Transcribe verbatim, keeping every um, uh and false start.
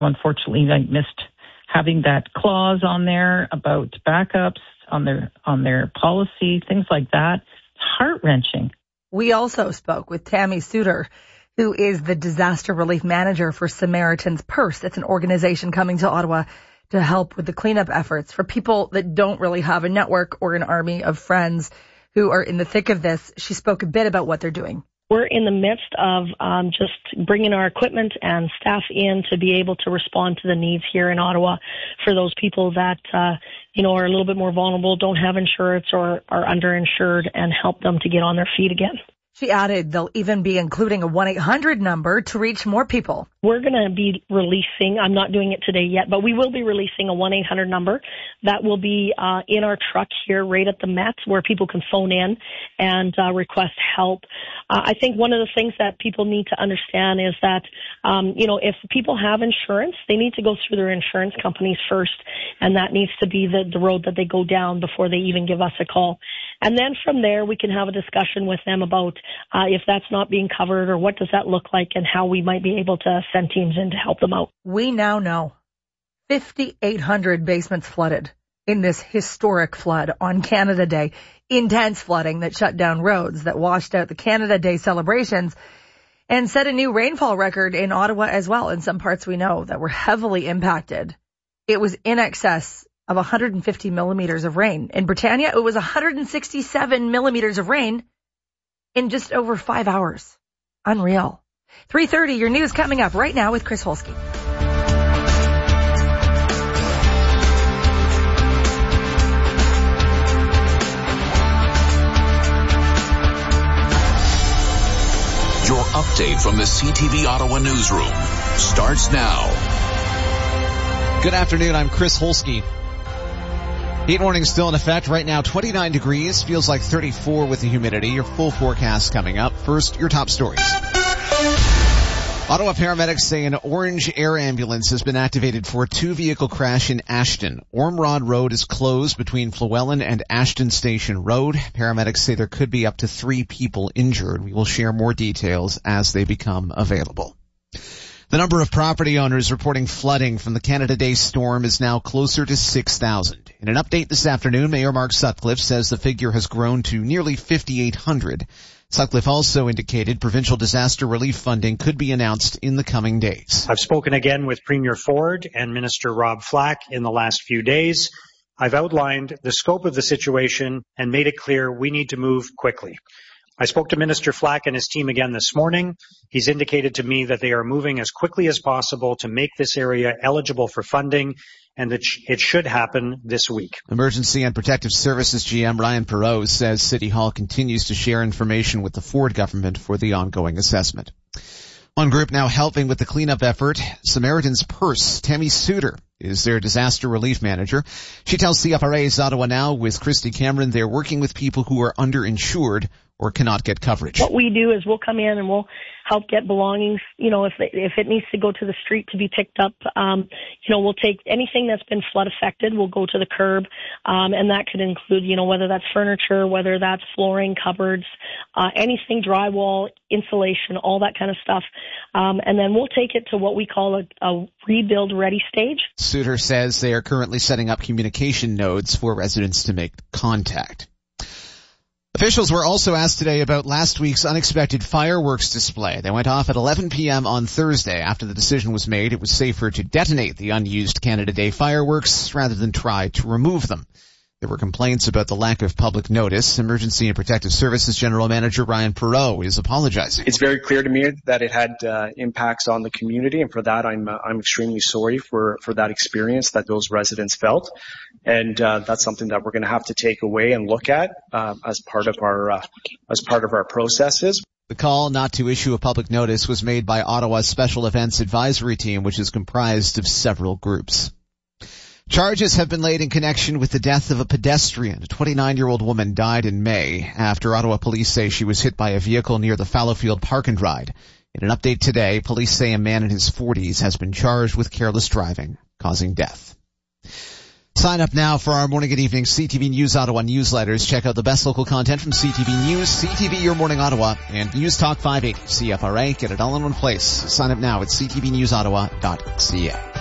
Unfortunately, I missed having that clause on there about backups on their on their policy, things like that. It's heart-wrenching. We also spoke with Tammy Suter, who is the disaster relief manager for Samaritan's Purse. It's an organization coming to Ottawa to help with the cleanup efforts for people that don't really have a network or an army of friends who are in the thick of this. She spoke a bit about what they're doing. We're in the midst of um, just bringing our equipment and staff in to be able to respond to the needs here in Ottawa for those people that, uh, you know, are a little bit more vulnerable, don't have insurance or are underinsured, and help them to get on their feet again. She added they'll even be including a one eight hundred number to reach more people. We're going to be releasing, I'm not doing it today yet, but we will be releasing a one eight hundred number that will be uh, in our truck here right at the Met where people can phone in and uh, request help. Uh, I think one of the things that people need to understand is that, um, you know, if people have insurance, they need to go through their insurance companies first, and that needs to be the, the road that they go down before they even give us a call. And then from there, we can have a discussion with them about uh, if that's not being covered or what does that look like and how we might be able to send teams in to help them out. We now know fifty-eight hundred basements flooded in this historic flood on Canada Day. Intense flooding that shut down roads, that washed out the Canada Day celebrations and set a new rainfall record in Ottawa as well. In some parts we know that were heavily impacted. It was in excess of one hundred fifty millimeters of rain. In Britannia, it was one hundred sixty-seven millimeters of rain in just over five hours. Unreal. three thirty, your news coming up right now with Chris Holsky. Your update from the C T V Ottawa newsroom starts now. Good afternoon, I'm Chris Holsky. Heat warning still in effect right now, twenty-nine degrees, feels like thirty-four with the humidity. Your full forecast coming up. First, your top stories. Ottawa paramedics say an orange air ambulance has been activated for a two-vehicle crash in Ashton. Ormrod Road is closed between Llewellyn and Ashton Station Road. Paramedics say there could be up to three people injured. We will share more details as they become available. The number of property owners reporting flooding from the Canada Day storm is now closer to six thousand. In an update this afternoon, Mayor Mark Sutcliffe says the figure has grown to nearly fifty-eight hundred. Sutcliffe also indicated provincial disaster relief funding could be announced in the coming days. I've spoken again with Premier Ford and Minister Rob Flack in the last few days. I've outlined the scope of the situation and made it clear we need to move quickly. I spoke to Minister Flack and his team again this morning. He's indicated to me that they are moving as quickly as possible to make this area eligible for funding, and that it should happen this week. Emergency and Protective Services G M Ryan Perot says City Hall continues to share information with the Ford government for the ongoing assessment. One group now helping with the cleanup effort, Samaritan's Purse. Tammy Suter is their disaster relief manager. She tells C F R A's Ottawa Now with Christy Cameron they're working with people who are underinsured or cannot get coverage. What we do is we'll come in and we'll help get belongings. You know, if it, if it needs to go to the street to be picked up, um, you know, we'll take anything that's been flood affected. We'll go to the curb, um, and that could include, you know, whether that's furniture, whether that's flooring, cupboards, uh, anything, drywall, insulation, all that kind of stuff. Um, and then we'll take it to what we call a, a rebuild ready stage. Suter says they are currently setting up communication nodes for residents to make contact. Officials were also asked today about last week's unexpected fireworks display. They went off at eleven p.m. on Thursday. After the decision was made, it was safer to detonate the unused Canada Day fireworks rather than try to remove them. There were complaints about the lack of public notice. Emergency and Protective Services General Manager Ryan Perot is apologizing. It's very clear to me that it had uh, impacts on the community, and for that I'm uh, I'm extremely sorry for, for that experience that those residents felt. And uh, that's something that we're going to have to take away and look at uh, as part of our uh, as part of our processes. The call not to issue a public notice was made by Ottawa's Special Events Advisory Team, which is comprised of several groups. Charges have been laid in connection with the death of a pedestrian. A twenty-nine-year-old woman died in May after Ottawa police say she was hit by a vehicle near the Fallowfield Park and Ride. In an update today, police say a man in his forties has been charged with careless driving, causing death. Sign up now for our morning and evening C T V News Ottawa newsletters. Check out the best local content from C T V News, C T V Your Morning Ottawa, and News Talk five eighty, C F R A. Get it all in one place. Sign up now at c t v news ottawa dot c a.